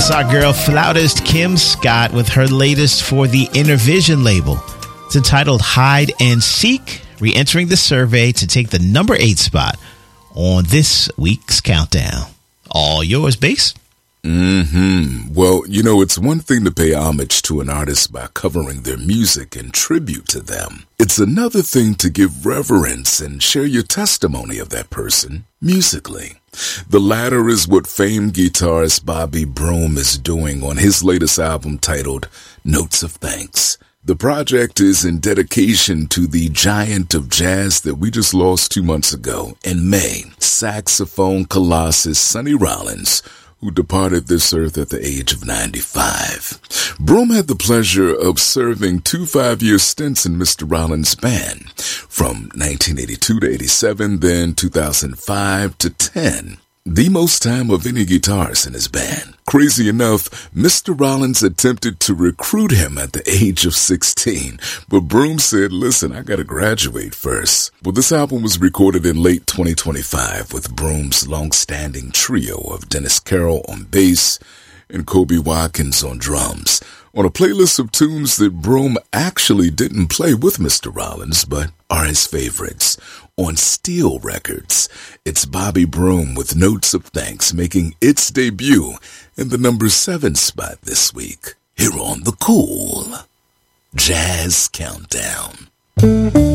That's our girl, flautist Kim Scott, with her latest for the Intervision label. It's entitled Hide and Seek, re-entering the survey to take the number 8 spot on this week's countdown. All yours, Bass. Well, you know, it's one thing to pay homage to an artist by covering their music in tribute to them. It's another thing to give reverence and share your testimony of that person musically. The latter is what famed guitarist Bobby Broom is doing on his latest album titled Notes of Thanks. The project is in dedication to the giant of jazz that we just lost 2 months ago in May, saxophone colossus Sonny Rollins, who departed this earth at the age of 95. Broom had the pleasure of serving 2 5-year stints in Mr. Rollins' band, from 1982 to 87, then 2005 to 10. The most time of any guitarist in his band. Crazy enough, Mr. Rollins attempted to recruit him at the age of 16, but Broom said, listen, I gotta graduate first. Well, this album was recorded in late 2025 with Broom's long-standing trio of Dennis Carroll on bass and Kobe Watkins on drums, on a playlist of tunes that Broom actually didn't play with Mr. Rollins, but are his favorites. On Steel Records, it's Bobby Broom with Notes of Thanks making its debut in the number 7 spot this week, here on the Cool Jazz Countdown.